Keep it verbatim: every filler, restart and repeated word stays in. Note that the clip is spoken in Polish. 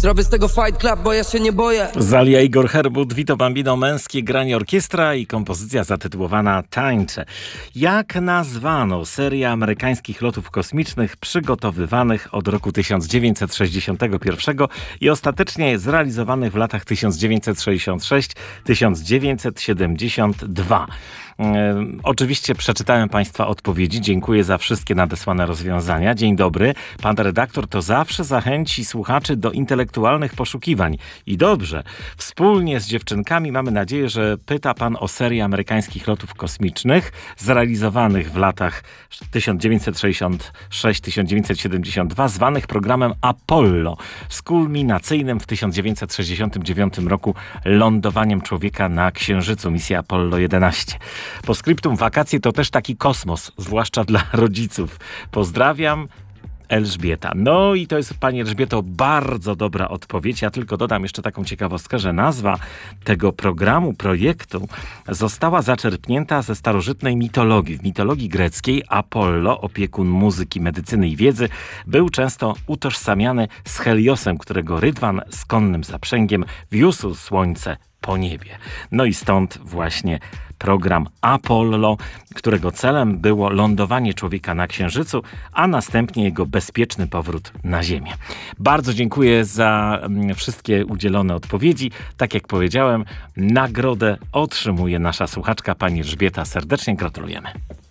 Zrobię z tego Fight Club, bo ja się nie boję. Zalia Igor Herbut, Vito Bambino, męskie granie orkiestra i kompozycja zatytułowana Tańcze. Jak nazwano serię amerykańskich lotów kosmicznych przygotowywanych od roku tysiąc dziewięćset sześćdziesiątego pierwszego i ostatecznie zrealizowanych w latach tysiąc dziewięćset sześćdziesiąt sześć do tysiąc dziewięćset siedemdziesiąt dwa? E, oczywiście przeczytałem Państwa odpowiedzi. Dziękuję za wszystkie nadesłane rozwiązania. Dzień dobry. Pan redaktor to zawsze zachęci słuchaczy do intelektualnych poszukiwań. I dobrze. Wspólnie z dziewczynkami mamy nadzieję, że pyta Pan o serię amerykańskich lotów kosmicznych zrealizowanych w latach tysiąc dziewięćset sześćdziesiąt sześć do tysiąc dziewięćset siedemdziesiąt dwa, zwanych programem Apollo, z kulminacyjnym w tysiąc dziewięćset sześćdziesiątym dziewiątym roku lądowaniem człowieka na Księżycu, misja Apollo jedenaście. Po skryptum, wakacje to też taki kosmos, zwłaszcza dla rodziców. Pozdrawiam, Elżbieta. No i to jest, Pani Elżbieto, bardzo dobra odpowiedź. Ja tylko dodam jeszcze taką ciekawostkę, że nazwa tego programu, projektu została zaczerpnięta ze starożytnej mitologii. W mitologii greckiej Apollo, opiekun muzyki, medycyny i wiedzy, był często utożsamiany z Heliosem, którego rydwan z konnym zaprzęgiem wiózł słońce po niebie. No i stąd właśnie program Apollo, którego celem było lądowanie człowieka na Księżycu, a następnie jego bezpieczny powrót na Ziemię. Bardzo dziękuję za wszystkie udzielone odpowiedzi. Tak jak powiedziałem, nagrodę otrzymuje nasza słuchaczka, pani Elżbieta. Serdecznie gratulujemy.